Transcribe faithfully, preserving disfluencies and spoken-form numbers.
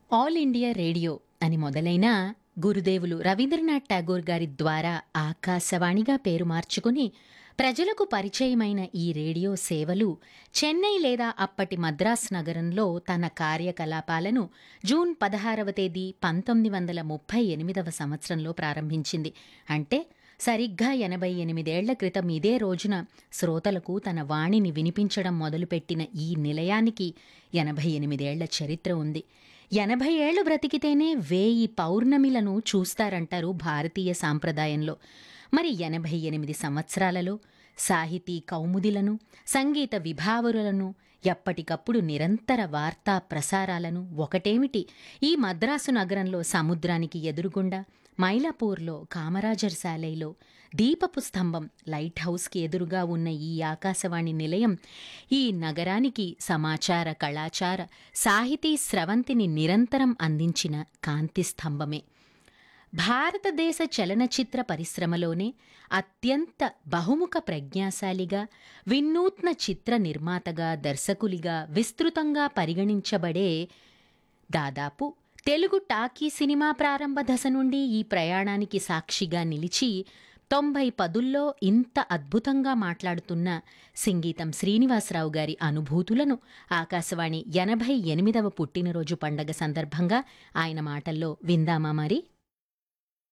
All India radio అని మొదలైన గురుదేవులు రవీంద్రనాథ్ ఠాగూర్ గారి ద్వారా ఆకాశవాణిగా పేరు మార్చుకుని ప్రజలకు పరిచయమైన ఈ రేడియో సేవలు చెన్నై లేదా అప్పటి మద్రాస్ నగరంలో తన కార్యకలాపాలను జూన్ పదహారవ తేదీ పంతొమ్మిది వందల ముప్పై ఎనిమిదవ సంవత్సరంలో ప్రారంభించింది. అంటే సరిగ్గా ఎనభై ఎనిమిదేళ్ల క్రితం ఇదే రోజున శ్రోతలకు తన వాణిని వినిపించడం మొదలుపెట్టిన ఈ నిలయానికి ఎనభై ఎనిమిదేళ్ల చరిత్ర ఉంది. ఎనభై ఏళ్లు బ్రతికితేనే వేయి పౌర్ణమిలను చూస్తారంటారు భారతీయ సాంప్రదాయంలో. మరి ఎనభై ఎనిమిది సంవత్సరాలలో సాహితీ కౌముదిలను, సంగీత విభావరులను, ఎప్పటికప్పుడు నిరంతర వార్తా ప్రసారాలను ఒకటేమిటి, ఈ మద్రాసు నగరంలో సముద్రానికి ఎదురుగుండా మైలాపూర్లో కామరాజర్ శాలైలో దీపపు స్తంభం లైట్ హౌస్కి ఎదురుగా ఉన్న ఈ ఆకాశవాణి నిలయం ఈ నగరానికి సమాచార, కళాచార, సాహితీ స్రవంతిని నిరంతరం అందించిన కాంతి స్తంభమే. భారతదేశ చలనచిత్ర పరిశ్రమలోనే అత్యంత బహుముఖ ప్రజ్ఞాశాలిగా, వినూత్న చిత్ర నిర్మాతగా, దర్శకులిగా విస్తృతంగా పరిగణించబడే దాదాపు తెలుగు టాకీ సినిమా ప్రారంభ దశ నుండి ఈ ప్రయాణానికి సాక్షిగా నిలిచి తొంభై పదుల్లో ఇంత అద్భుతంగా మాట్లాడుతున్న సింగీతం శ్రీనివాసరావు గారి అనుభూతులను ఆకాశవాణి ఎనభై ఎనిమిదవ పుట్టినరోజు పండగ సందర్భంగా ఆయన మాటల్లో విందామా మరి.